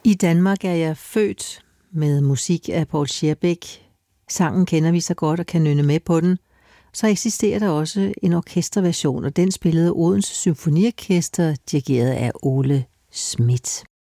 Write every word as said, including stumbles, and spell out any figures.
I Danmark er jeg født med musik af Paul Scherbæk. Sangen kender vi så godt og kan nynne med på den. Så eksisterer der også en orkesterversion, og den spillede Odense Symfoniorkester, dirigeret af Ole Schmidt.